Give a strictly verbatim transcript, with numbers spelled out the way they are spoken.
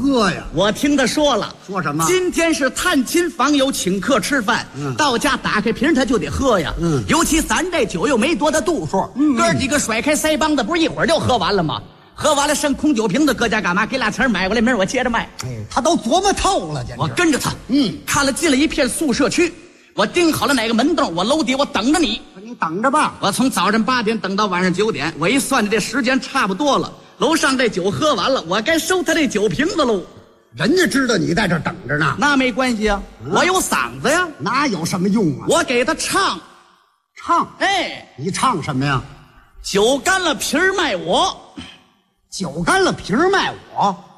喝呀？ 我听他说了， 说什么？ 今天是探亲访友，请客吃饭， 嗯到家打开瓶他就得喝呀。 嗯尤其咱这酒又没多大度数， 嗯哥几个甩开腮帮子，不是一会儿就喝完了吗？喝完了剩空酒瓶子，搁家干嘛？给俩钱买过来，明儿我接着卖。 哎，他都琢磨透了，简直。 我跟着他， 嗯， 看了进了一片宿舍区，我盯好了哪个门洞，我楼底我等着你。 你等着吧。 我从早晨八点等到晚上九点，我一算这时间差不多了，楼上这酒喝完了，我该收他这酒瓶子喽。 人家知道你在这儿等着呢， 那没关系啊，我有嗓子呀， 哪有什么用啊？ 我给他唱。 唱， 哎， 你唱什么呀？ 酒干了皮儿卖我。 酒干了瓶儿卖我。